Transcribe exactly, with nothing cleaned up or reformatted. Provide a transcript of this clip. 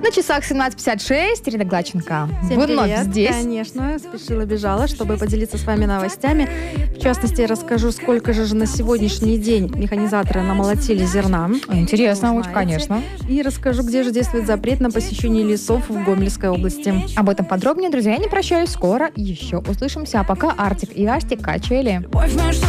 На часах семнадцать пятьдесят шесть. Ирина Глаченко Всем вновь привет. здесь. Конечно, спешила-бежала, чтобы поделиться с вами новостями. В частности, я расскажу, сколько же на сегодняшний день механизаторы намолотили зерна. Интересно, очень, конечно. И расскажу, где же действует запрет на посещение лесов в Гомельской области. Об этом подробнее, друзья. Я не прощаюсь. Скоро еще услышимся. А пока Артик и Асти качели.